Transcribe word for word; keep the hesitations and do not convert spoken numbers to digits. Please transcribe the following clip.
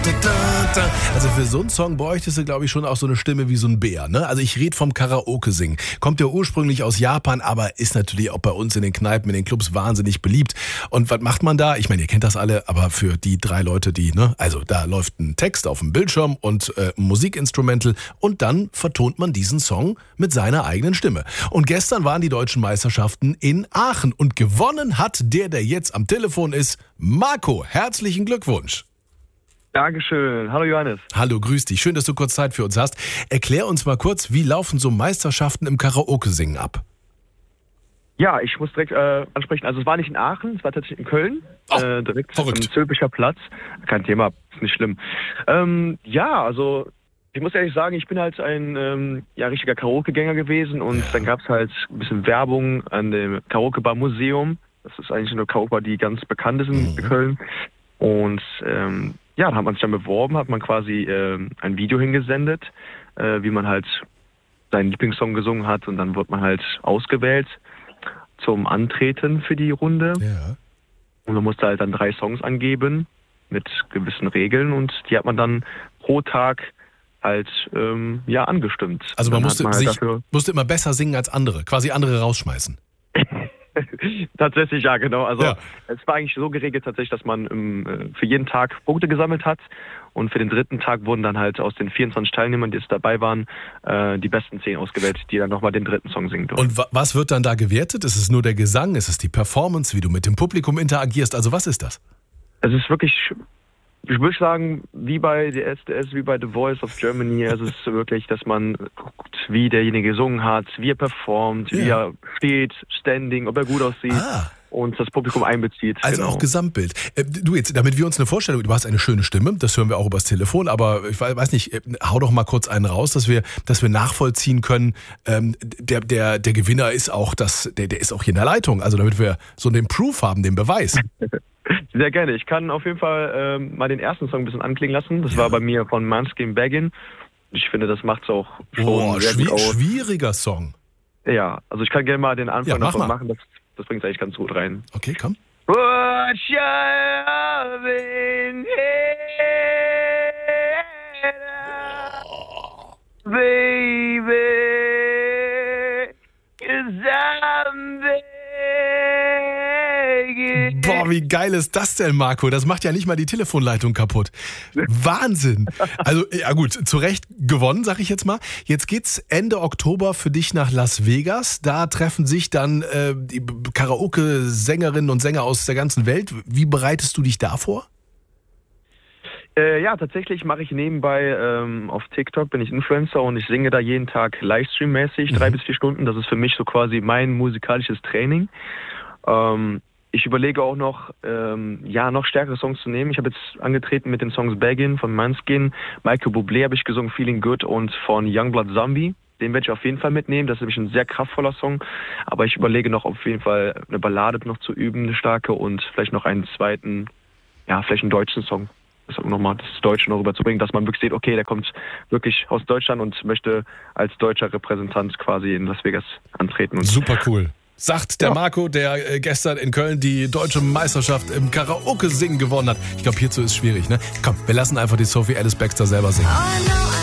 Also für so einen Song bräuchtest du, glaube ich, schon auch so eine Stimme wie so ein Bär, ne? Also ich rede vom Karaoke-Singen. Kommt ja ursprünglich aus Japan, aber ist natürlich auch bei uns in den Kneipen, in den Clubs wahnsinnig beliebt. Und was macht man da? Ich meine, ihr kennt das alle, aber für die drei Leute, die, ne? Also da läuft ein Text auf dem Bildschirm und äh, ein Musikinstrumental und dann vertont man diesen Song mit seiner eigenen Stimme. Und gestern waren die deutschen Meisterschaften in Aachen und gewonnen hat der, der jetzt am Telefon ist, Marco. Herzlichen Glückwunsch. Dankeschön. Hallo Johannes. Hallo, grüß dich. Schön, dass du kurz Zeit für uns hast. Erklär uns mal kurz, wie laufen so Meisterschaften im Karaoke-Singen ab? Ja, ich muss direkt äh, ansprechen. Also es war nicht in Aachen, es war tatsächlich in Köln. Oh, äh, direkt verrückt. am Zülpicher Platz. Kein Thema, ist nicht schlimm. Ähm, ja, also ich muss ehrlich sagen, ich bin halt ein ähm, ja, richtiger Karaoke-Gänger gewesen und ja. Dann gab es halt ein bisschen Werbung an dem Karaoke-Bar-Museum. Das ist eigentlich eine Karaoke-Bar, die ganz bekannt ist in mhm. Köln. Und ähm, ja, da hat man sich dann beworben, hat man quasi äh, ein Video hingesendet, äh, wie man halt seinen Lieblingssong gesungen hat und dann wird man halt ausgewählt zum Antreten für die Runde. Ja. Und man musste halt dann drei Songs angeben mit gewissen Regeln und die hat man dann pro Tag halt ähm, ja angestimmt. Also man dann musste, man halt sich, dafür musste immer besser singen als andere, quasi andere rausschmeißen. Tatsächlich, ja, genau. Also ja. Es war eigentlich so geregelt tatsächlich, dass man ähm, für jeden Tag Punkte gesammelt hat und für den dritten Tag wurden dann halt aus den vierundzwanzig Teilnehmern, die jetzt dabei waren, äh, die besten zehn ausgewählt, die dann nochmal den dritten Song singen durften. Und wa- was wird dann da gewertet? Ist es nur der Gesang? Ist es die Performance, wie du mit dem Publikum interagierst? Also was ist das? Es ist wirklich, ich würde sagen, wie bei der S D S, wie bei The Voice of Germany. Es ist wirklich, dass man guckt, wie derjenige gesungen hat, wie er performt, ja. wie er steht, standing, ob er gut aussieht. Ah. Und das Publikum einbezieht. Also genau. auch Gesamtbild. Äh, du jetzt, damit wir uns eine Vorstellung, du hast eine schöne Stimme, das hören wir auch übers Telefon, aber ich weiß nicht, äh, hau doch mal kurz einen raus, dass wir, dass wir nachvollziehen können, ähm, der, der, der Gewinner ist auch das, der, der ist auch hier in der Leitung, also damit wir so den Proof haben, den Beweis. Sehr gerne. Ich kann auf jeden Fall ähm, mal den ersten Song ein bisschen anklingen lassen. Das ja. war bei mir von Måneskin Beggin. Ich finde, das macht es auch schon oh, sehr schwi- gut aus. Schwieriger Song. Ja, also ich kann gerne mal den Anfang ja, mach davon mal. machen. Das, das bringt es eigentlich ganz gut rein. Okay, komm. What you been Oh. Baby, 'cause I'm begging. Boah, wie geil ist das denn, Marco? Das macht ja nicht mal die Telefonleitung kaputt. Wahnsinn. Also, ja gut, zu Recht gewonnen, sag ich jetzt mal. Jetzt geht's Ende Oktober für dich nach Las Vegas. Da treffen sich dann äh, die Karaoke-Sängerinnen und Sänger aus der ganzen Welt. Wie bereitest du dich da vor? Äh, ja, tatsächlich mache ich nebenbei ähm, auf TikTok, bin ich Influencer und ich singe da jeden Tag Livestream-mäßig, mhm. drei bis vier Stunden. Das ist für mich so quasi mein musikalisches Training. Ähm, ich überlege auch noch, ähm, ja, noch stärkere Songs zu nehmen. Ich habe jetzt angetreten mit den Songs Beggin von Måneskin, Michael Bublé habe ich gesungen, Feeling Good und von Youngblood Zombie. Den werde ich auf jeden Fall mitnehmen. Das ist nämlich ein sehr kraftvoller Song. Aber ich überlege noch auf jeden Fall eine Ballade noch zu üben, eine starke und vielleicht noch einen zweiten, ja, vielleicht einen deutschen Song. Das nochmal das Deutsche noch rüberzubringen, dass man wirklich sieht, okay, der kommt wirklich aus Deutschland und möchte als deutscher Repräsentant quasi in Las Vegas antreten. Und super cool. Sagt der ja. Marco, der gestern in Köln die deutsche Meisterschaft im Karaoke-Singen gewonnen hat. Ich glaube, hierzu ist es schwierig, ne? Komm, wir lassen einfach die Sophie Alice Baxter selber singen.